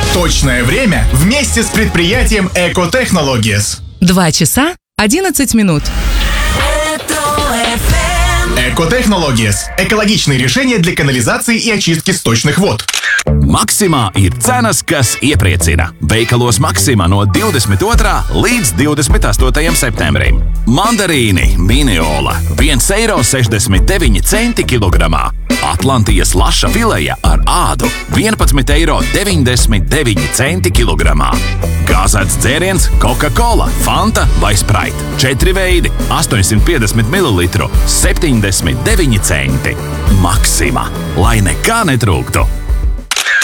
Точное время вместе с предприятием Экотехнологиес. 2 часа 11 минут. Экотехнологиес – экологичные решения для канализации и очистки сточных вод. Maksimā ir cenas, kas iepriecina. Veikalos Maksimā no 22. līdz 28. septembrim. Mandarīni Miniola 1,69 eiro kilogramā. Atlantijas laša fileja ar ādu 11,99 eiro kilogramā. Gāzēts dzēriens Coca-Cola, Fanta vai Sprite. 4 veidi 850 ml 79 centi. Maksimā, lai nekā netrūktu.